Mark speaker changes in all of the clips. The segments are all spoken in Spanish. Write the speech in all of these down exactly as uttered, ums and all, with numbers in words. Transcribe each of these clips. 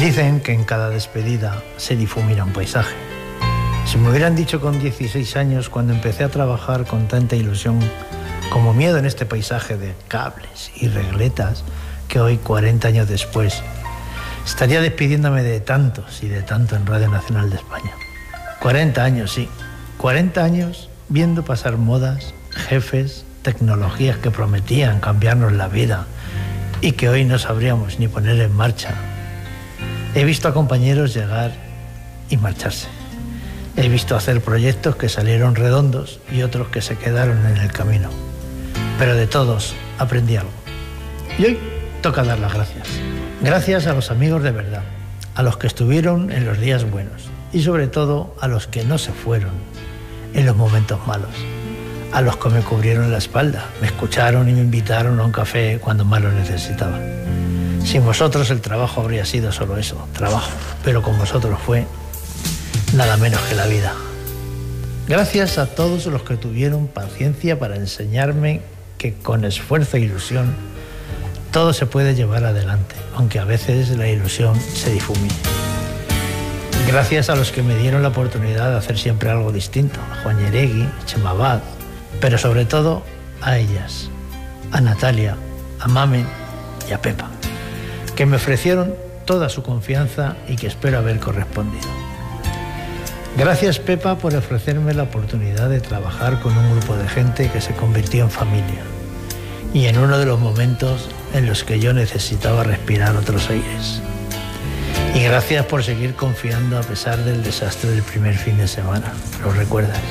Speaker 1: Dicen que en cada despedida se difumina un paisaje. Si me hubieran dicho con dieciséis años, cuando empecé a trabajar con tanta ilusión como miedo en este paisaje de cables y regletas, que hoy, cuarenta años después, estaría despidiéndome de tantos y de tanto en Radio Nacional de España. cuarenta años, sí. cuarenta años viendo pasar modas, jefes, tecnologías que prometían cambiarnos la vida y que hoy no sabríamos ni poner en marcha. He visto a compañeros llegar y marcharse. He visto hacer proyectos que salieron redondos y otros que se quedaron en el camino. Pero de todos aprendí algo. Y hoy toca dar las gracias. Gracias a los amigos de verdad, a los que estuvieron en los días buenos y sobre todo a los que no se fueron en los momentos malos. A los que me cubrieron la espalda, me escucharon y me invitaron a un café cuando más lo necesitaba. Sin vosotros el trabajo habría sido solo eso, trabajo, pero con vosotros fue nada menos que la vida. Gracias a todos los que tuvieron paciencia para enseñarme que con esfuerzo e ilusión todo se puede llevar adelante, aunque a veces la ilusión se difumine. Gracias a los que me dieron la oportunidad de hacer siempre algo distinto, a Juan Yeregui, a Chema Abad, pero sobre todo a ellas, a Natalia, a Mamen y a Pepa, que me ofrecieron toda su confianza y que espero haber correspondido. Gracias, Pepa, por ofrecerme la oportunidad de trabajar con un grupo de gente que se convirtió en familia y en uno de los momentos en los que yo necesitaba respirar otros aires. Y gracias por seguir confiando a pesar del desastre del primer fin de semana, ¿lo recuerdas?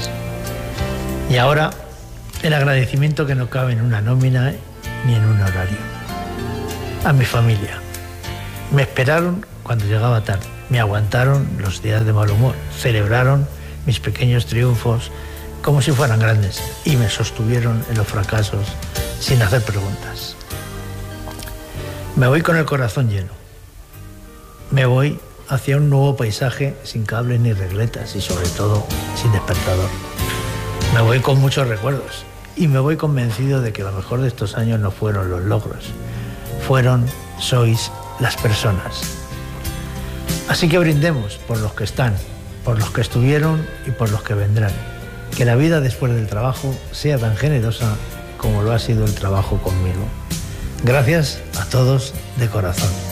Speaker 1: Y ahora, el agradecimiento que no cabe en una nómina ni en un horario. A mi familia. Me esperaron cuando llegaba tarde, me aguantaron los días de mal humor, celebraron mis pequeños triunfos como si fueran grandes y me sostuvieron en los fracasos sin hacer preguntas. Me voy con el corazón lleno. Me voy hacia un nuevo paisaje sin cables ni regletas y sobre todo sin despertador. Me voy con muchos recuerdos y me voy convencido de que lo mejor de estos años no fueron los logros, fueron, sois, las personas. Así que brindemos por los que están, por los que estuvieron y por los que vendrán. Que la vida después del trabajo sea tan generosa como lo ha sido el trabajo conmigo. Gracias a todos de corazón.